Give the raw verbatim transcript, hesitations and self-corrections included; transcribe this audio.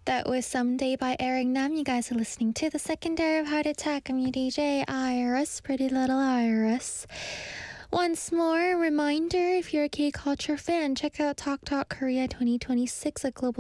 That was Someday by Eric Nam. You guys are listening to the secondary of Heart Attack. I'm your D J, Iris, pretty little Iris. Once more, reminder, if you're a K-culture fan, check out Talk Talk Korea twenty twenty-six, a global